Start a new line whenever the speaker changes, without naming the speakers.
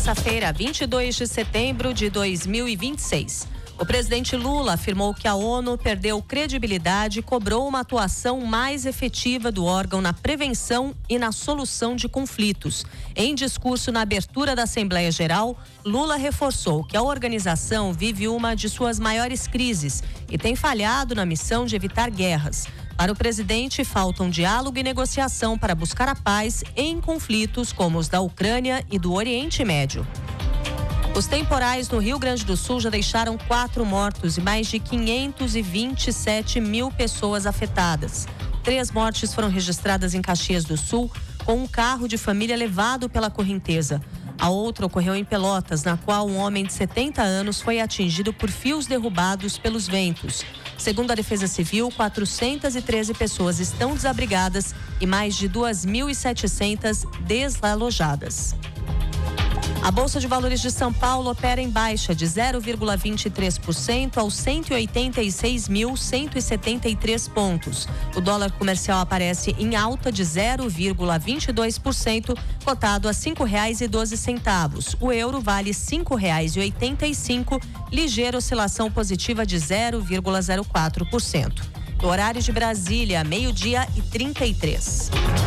terça-feira, 22 de setembro de 2026. O presidente Lula afirmou que a ONU perdeu credibilidade e cobrou uma atuação mais efetiva do órgão na prevenção e na solução de conflitos. Em discurso na abertura da Assembleia Geral, Lula reforçou que a organização vive uma de suas maiores crises e tem falhado na missão de evitar guerras. Para o presidente, faltam diálogo e negociação para buscar a paz em conflitos como os da Ucrânia e do Oriente Médio. Os temporais no Rio Grande do Sul já deixaram 4 mortos e mais de 527 mil pessoas afetadas. 3 mortes foram registradas em Caxias do Sul, com um carro de família levado pela correnteza. A outra ocorreu em Pelotas, na qual um homem de 70 anos foi atingido por fios derrubados pelos ventos. Segundo a Defesa Civil, 413 pessoas estão desabrigadas e mais de 2.700 desalojadas. A Bolsa de Valores de São Paulo opera em baixa de 0,23% aos 186.173 pontos. O dólar comercial aparece em alta de 0,22%, cotado a R$ 5,12. O euro vale R$ 5,85, ligeira oscilação positiva de 0,04%. No horário de Brasília, 12:33.